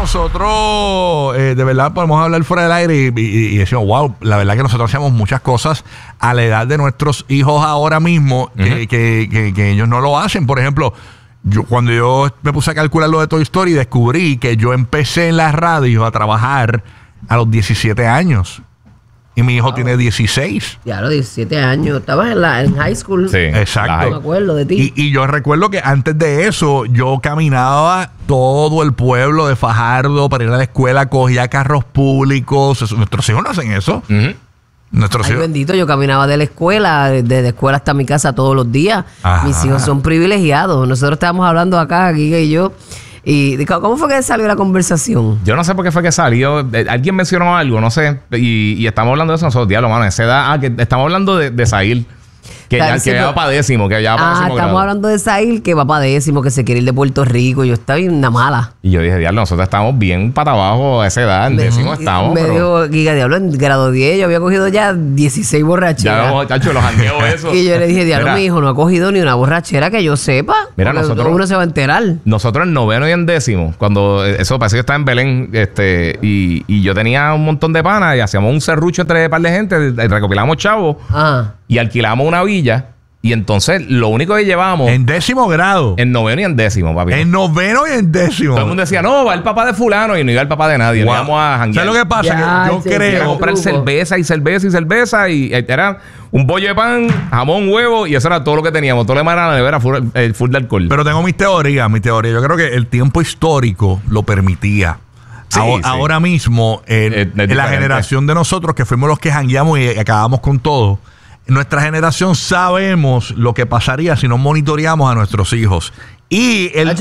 nosotros de verdad podemos hablar fuera del aire y decimos, wow, la verdad que nosotros hacemos muchas cosas a la edad de nuestros hijos ahora mismo que ellos no lo hacen. Por ejemplo, cuando yo me puse a calcular lo de Toy Story, descubrí que yo empecé en la radio a trabajar a los 17 años. Y mi hijo tiene 16. Ya, a los 17 años. Estabas en high school. Sí, exacto. No me acuerdo de ti. Y yo recuerdo que antes de eso, yo caminaba todo el pueblo de Fajardo para ir a la escuela, cogía carros públicos. Nuestros hijos no hacen eso. Ay, bendito, yo caminaba de la escuela, de la escuela hasta mi casa todos los días. Ajá. Mis hijos son privilegiados. Nosotros estábamos hablando acá, Giga y yo. ¿Y cómo fue que salió la conversación? Yo no sé por qué fue que salió. Alguien mencionó algo, no sé. Y estamos hablando de eso nosotros, diablo, mano. Esa edad, que estamos hablando de Sahil. Que ya va para décimo, que ya va para décimo estamos grado. Hablando de Sahil, que va para décimo, que se quiere ir de Puerto Rico. Yo estaba bien una mala. Y yo dije, diablo, nosotros estamos bien para abajo a esa edad. En décimo estamos. Me dijo, Giga, diablo, en grado 10 yo había cogido ya 16 borracheras. Ya, chacho, los jangueos eso. Y yo le dije, diablo, mi hijo no ha cogido ni una borrachera que yo sepa. Mira, nosotros... Uno se va a enterar. Nosotros en noveno y en décimo, cuando eso parece que estaba en Belén, y yo tenía un montón de panas y hacíamos un serrucho entre un par de gente, recopilamos chavos y alquilamos una villa. Y entonces lo único que llevábamos... En décimo grado. En noveno y en décimo, papi. En noveno y en décimo. Todo el mundo decía, no, va el papá de fulano. Y no iba el papá de nadie. Wow. Íbamos a janguear. ¿Sabes lo que pasa? Yo creo... A comprar cerveza y cerveza y cerveza. Y era un bollo de pan, jamón, huevo. Y eso era todo lo que teníamos. Todo lo demás era la nevera full de alcohol. Pero tengo mi teoría. Yo creo que el tiempo histórico lo permitía. Sí, ahora mismo, en la generación de nosotros, que fuimos los que jangueamos y acabamos con todo... Nuestra generación sabemos lo que pasaría si no monitoreamos a nuestros hijos. Y el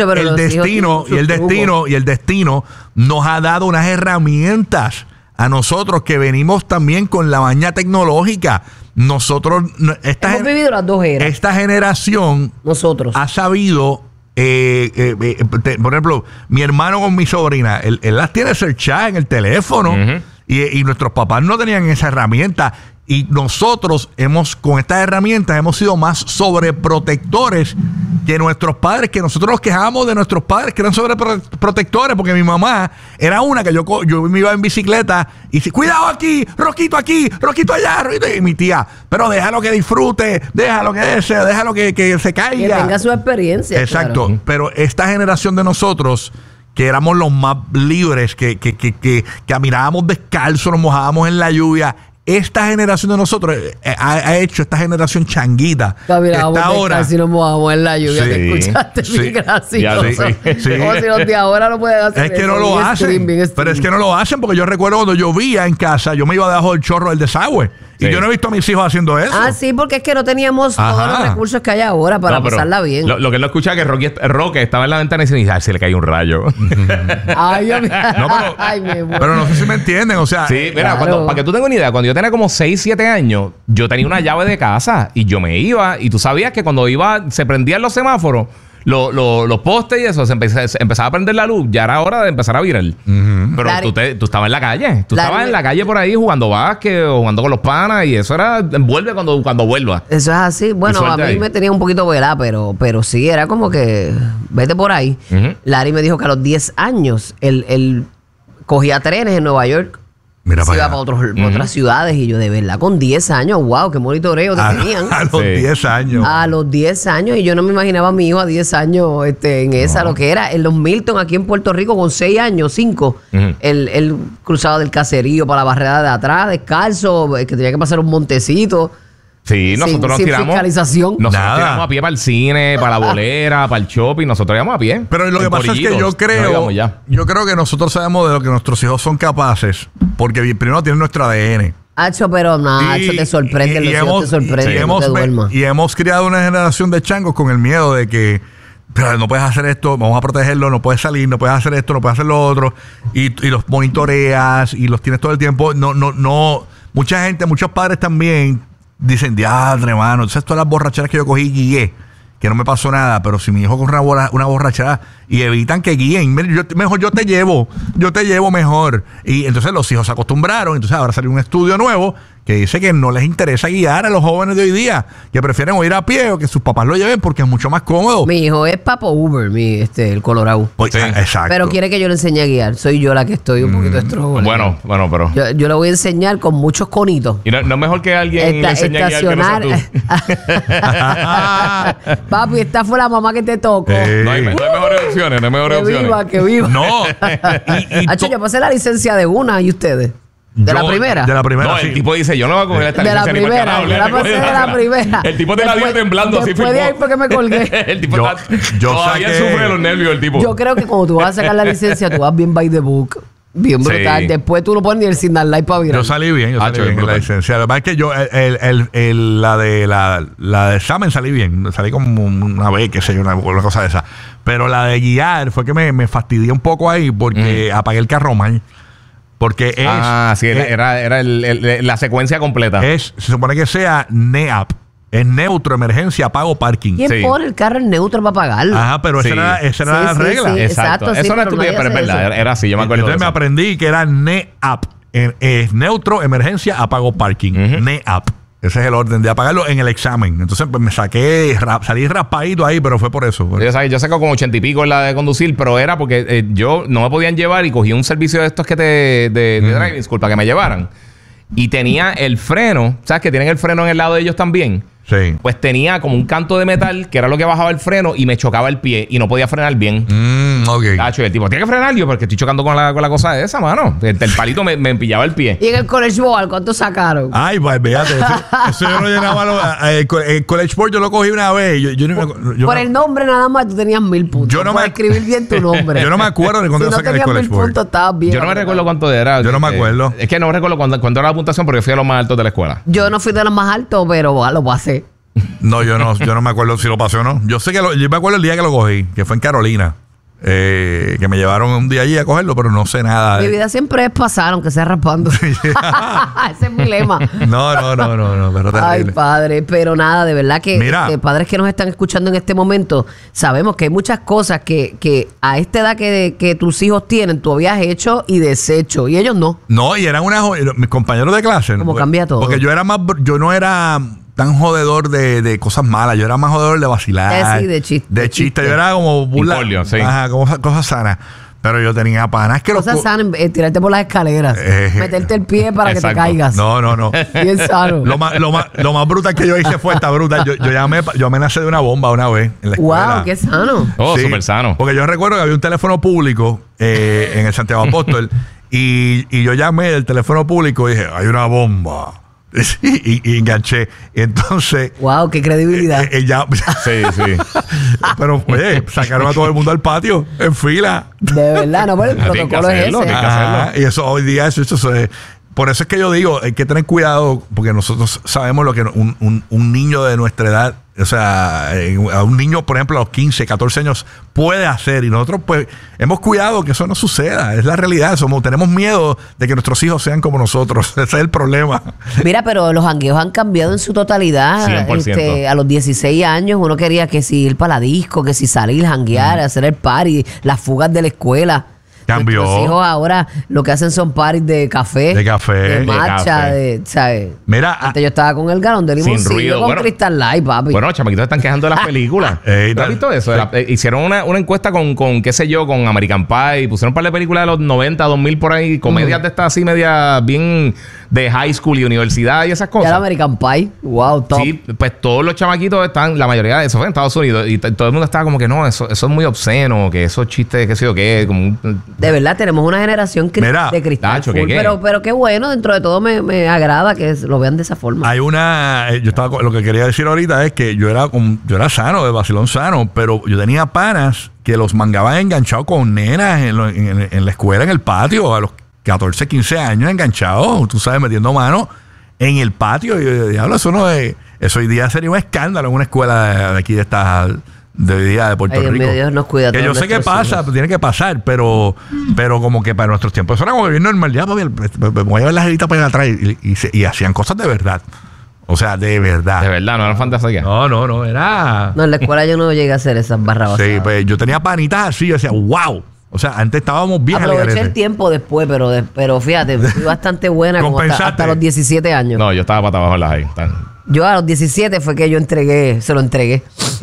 destino nos ha dado unas herramientas a nosotros que venimos también con la maña tecnológica. Nosotros hemos vivido las dos eras. Esta generación ha sabido por ejemplo, mi hermano con mi sobrina, él las tiene searchadas en el teléfono y nuestros papás no tenían esa herramienta. Y nosotros con estas herramientas hemos sido más sobreprotectores que nuestros padres, que nosotros nos quejábamos de nuestros padres que eran sobreprotectores, porque mi mamá era una que yo me iba en bicicleta y decía, cuidado aquí, Roquito allá, Roquito. Y mi tía, pero déjalo que disfrute, déjalo que desee, déjalo que se caiga. Que tenga su experiencia. Exacto, claro. Pero esta generación de nosotros, que éramos los más libres, que caminábamos descalzos, nos mojábamos en la lluvia. Esta generación de nosotros ha hecho esta generación changuita. Caminamos ahora si nos mojamos en la lluvia. Sí, ¿te escuchaste? Sí. Bien gracioso. Sí. Como si los de ahora no pueden hacer eso. Es que no lo hacen. Pero es que no lo hacen porque yo recuerdo cuando llovía en casa, yo me iba debajo del chorro del desagüe. Sí. Y yo no he visto a mis hijos haciendo eso. Sí, porque es que no teníamos todos los recursos que hay ahora para pasarla bien. Lo que él no escucha es que Roque estaba en la ventana y dice, se le cae un rayo. Pero no sé si me entienden, o sea. Sí, mira, para que tú tengas una idea, cuando yo tenía como 6, 7 años, yo tenía una llave de casa y yo me iba, y tú sabías que cuando se prendían los semáforos, los postes y eso, se empezaba a prender la luz. Ya era hora de empezar a virar. Pero tú estabas en la calle. Tú estabas en la calle por ahí jugando básquet o jugando con los panas. Y eso era, vuelve cuando vuelva. Eso es así. Bueno, a mí me tenía un poquito velada, pero sí, era como que vete por ahí. Larry me dijo que a los 10 años él cogía trenes en Nueva York. Mira se iba para otras ciudades. Y yo, de verdad, con 10 años, wow, qué monitoreo tenían. A los 10 años. A los 10 años. Y yo no me imaginaba a mi hijo a 10 años en esa, lo que era. En los Milton, aquí en Puerto Rico, con 6 años, 5. Él cruzaba del caserío para la barrera de atrás, descalzo, que tenía que pasar un montecito. Sí, nosotros nos tiramos. Fiscalización. Nosotros tiramos a pie para el cine, para la bolera, para el shopping. Nosotros íbamos a pie. Pero lo que pasa es que yo creo que nosotros sabemos de lo que nuestros hijos son capaces, porque primero tienen nuestro ADN. Pero te sorprende, los hijos te sorprenden, no te duermas. Y hemos criado una generación de changos con el miedo de que no puedes hacer esto, vamos a protegerlo, no puedes salir, no puedes hacer esto, no puedes hacer lo otro, y los monitoreas y los tienes todo el tiempo. No, mucha gente, muchos padres también dicen, diadre, mano, entonces todas las borracheras que yo cogí guié. que no me pasó nada, pero si mi hijo con una borrachera y evitan que guíen, mejor yo te llevo mejor. Y entonces los hijos se acostumbraron, entonces ahora salió un estudio nuevo que dice que no les interesa guiar a los jóvenes de hoy día, que prefieren o ir a pie o que sus papás lo lleven porque es mucho más cómodo. Mi hijo es Papo Uber, el Colorado. Pues, sí. Exacto. Pero quiere que yo le enseñe a guiar. Soy yo la que estoy un poquito estrogo. Bueno, pero... Yo le voy a enseñar con muchos conitos. Y no es mejor que alguien le enseñe a guiar que no sea tú. Papi, esta fue la mamá que te tocó. No hay mejores opciones, Que viva. No. Yo pasé la licencia de una y ustedes. ¿De la primera? De la primera, no, sí. El tipo dice, yo no voy a coger esta licencia ni para carajo. Yo la pasé de la primera. El tipo te la dio temblando así. Después de ahí fue que me colgué. El tipo todavía sufre de los nervios, el tipo. Yo creo que cuando tú vas a sacar la licencia, tú vas bien by the book. Bien brutal. Sí. Después tú no pones ni el signal light para virar. Yo salí bien en la licencia. La verdad es que yo, la de examen salí bien. Salí como una vez, qué sé yo, una cosa de esa. Pero la de guiar fue que me fastidié un poco ahí porque apagué el carro mal. Porque era la secuencia completa. Se supone que sea NEAP. Es neutro, emergencia, apago, parking. ¿Quién pone el carro en neutro para pagarlo? Ajá, pero esa era la regla. Sí, exacto. Eso no es estúpido, pero es verdad. Era así, yo me acuerdo. Entonces me aprendí que era NEAP. Es neutro, emergencia, apago, parking. NEAP. Ese es el orden de apagarlo en el examen. Entonces pues me salí raspadito ahí, pero fue por eso. Yo saco como 80 y pico en la de conducir, pero era porque yo no me podían llevar y cogí un servicio de estos que de driving school para que me llevaran. Y tenía el freno, ¿sabes? Que tienen el freno en el lado de ellos también. Sí. Pues tenía como un canto de metal que era lo que bajaba el freno y me chocaba el pie y no podía frenar bien. Ok. Tacho, el tipo, tiene que frenar yo porque estoy chocando con la cosa de esa, mano. El palito me pillaba el pie. ¿Y en el College Board cuánto sacaron? Ay, pues fíjate, eso yo lo llenaba. El College Board yo lo cogí una vez. Por el nombre nada más tú tenías 1000 puntos. Yo no puedes escribir bien tu nombre. Yo no me acuerdo de cuando yo saqué el College Board. Puntos, estabas bien. Yo no me recuerdo cuánto era. Yo no me acuerdo. Es que no recuerdo cuándo era la puntuación porque fui a los más altos de la escuela. Yo no fui de los más altos, pero lo pasé. No, yo no me acuerdo si lo pasé o no. Yo sé que yo me acuerdo el día que lo cogí, que fue en Carolina. Que me llevaron un día allí a cogerlo, pero no sé nada. Mi vida siempre es pasar, aunque sea raspando. Ese es mi lema. No, pero terrible. Ay, padre, pero nada, de verdad que padres que nos están escuchando en este momento, sabemos que hay muchas cosas que a esta edad que tus hijos tienen, tú habías hecho y deshecho, y ellos no. No, y eran mis compañeros de clase. Como cambia todo. Porque yo no era tan jodedor de cosas malas. Yo era más jodedor de vacilar. Sí, de chiste. De chiste. Yo era como burla. Sí. Ajá, cosas sanas. Pero yo tenía panas que cosas sanas, tirarte por las escaleras. Meterte el pie para que te caigas. No. Bien sano. Lo más brutal que yo hice fue esta bruta. Yo amenacé de una bomba una vez en la escuela. Wow, qué sano. Sí, súper sano. Porque yo recuerdo que había un teléfono público en el Santiago Apóstol y yo llamé del teléfono público y dije, hay una bomba. Y enganché. Entonces. Wow, qué credibilidad. Sí. Pero, oye, sacaron a todo el mundo al patio en fila. De verdad, no, pero el protocolo es ese. Y eso hoy día, eso es. Por eso es que yo digo, hay que tener cuidado, porque nosotros sabemos lo que un niño de nuestra edad, o sea, a un niño, por ejemplo, a los 15, 14 años, puede hacer. Y nosotros, pues, hemos cuidado que eso no suceda. Es la realidad. Tenemos miedo de que nuestros hijos sean como nosotros. Ese es el problema. Mira, pero los jangueos han cambiado en su totalidad. 100%. A los 16 años uno quería que si ir para la disco, que si salir, janguear, hacer el party, las fugas de la escuela. Cambió. Los hijos ahora lo que hacen son parties de café. De matcha, ¿sabes? Mira. Antes yo estaba con el galón de limoncillo con Crystal Light, papi. Bueno, los chamaquitos están quejando de las películas. ¿No has visto eso? Hicieron una encuesta con, qué sé yo, con American Pie. Pusieron un par de películas de los 90, 2000 por ahí. Comedias de estas así media bien de high school y universidad y esas cosas. Ya la American Pie. Wow, top. Sí, pues todos los chamaquitos están, la mayoría de eso fue en Estados Unidos. Y todo el mundo estaba como que no, eso es muy obsceno, que esos chistes, qué sé yo, qué, como de verdad, tenemos una generación de cristal. Tacho, pero qué bueno, dentro de todo me agrada que lo vean de esa forma. Hay lo que quería decir ahorita es que yo era sano, de vacilón sano, pero yo tenía panas que los mangaban enganchados con nenas en la escuela, en el patio, a los 14, 15 años enganchados, tú sabes, metiendo mano en el patio. Y diablo, eso hoy día sería un escándalo en una escuela de aquí de estas... de hoy día de Puerto Rico. Dios nos cuida. Que yo sé que pasa, tiene que pasar, pero como que para nuestros tiempos eso era como bien normal. Ya, papi, me voy a ver las editas para ir atrás y hacían cosas de verdad. O sea, de verdad. De verdad, no era fantasía. No, era... No, en la escuela yo no llegué a hacer esas barras basadas. Sí, pues yo tenía panitas así, yo decía, wow. O sea, antes estábamos bien. Aproveché el tiempo después, pero fíjate, fui bastante buena como hasta los 17 años. No, yo estaba para abajo en la high. Yo a los 17 fue que se lo entregué.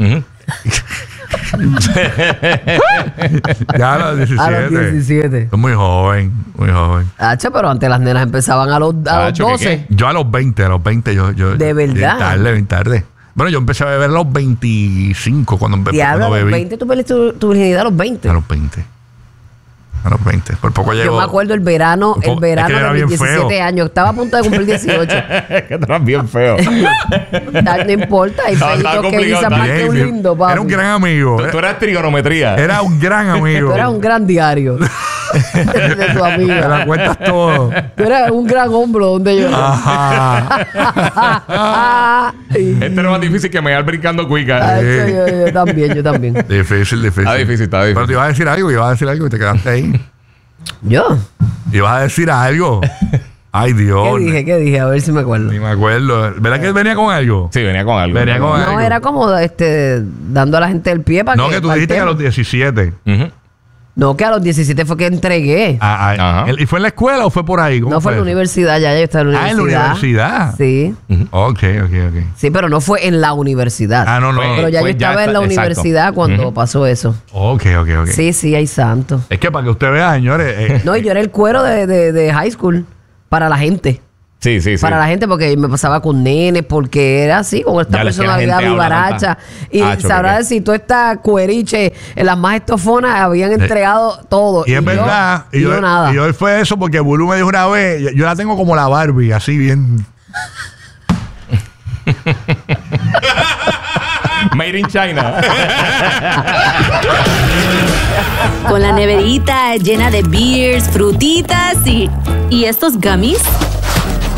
Ya a los 17. A los 17. Soy muy joven, muy joven. Hacho, pero antes las nenas empezaban a los 12. Yo a los 20 yo. ¿De verdad? Bien tarde. Bueno, yo empecé a beber a los 25 cuando bebí. ¿A los 20 tú perdiste tu virginidad a los 20? A los 20. A los 20. Por poco llegó. Yo me acuerdo el verano de mis 17 años. Estaba a punto de cumplir 18. Que tú eras bien feo. No importa. Hay feitos que dicen más que un lindo, papi. Era un gran amigo. Tú eras trigonometría. Era un gran amigo. Tú eras un gran diario de tu amiga. Te la cuentas todo. Tú eras un gran hombro donde yo. Ajá. Este era más difícil que me ir brincando cuica. Yo también. Difícil. Está difícil. Pero te ibas a decir algo y te quedaste ahí. ¿Yo? ¿Ibas a decir algo? Ay, Dios. ¿Qué dije? A ver si me acuerdo. Ni me acuerdo. ¿Verdad que venía con algo? Sí, venía con algo. No, era como dando a la gente el pie para que tú dijiste que a los 17. No, que a los 17 fue que entregué. ¿Y fue en la escuela o fue por ahí? No, fue en la universidad. Ya yo estaba en la universidad. ¿En la universidad? Sí. Ok. Sí, pero no fue en la universidad. No. Pero ya yo estaba en la universidad cuando pasó eso. Ok. Sí, hay santo. Es que para que usted vea, señores. No, y yo era el cuero de high school para la gente. Sí. Para la gente, porque me pasaba con nenes, porque era así, con esta personalidad vivaracha. Y sabrá decir, toda esta cueriche, en las más estofonas habían entregado todo. Y es verdad. Y yo nada. Y hoy fue eso, porque Bulu me dijo una vez, yo la tengo como la Barbie, así bien. Made in China. Con la neverita llena de beers, frutitas y estos gummies.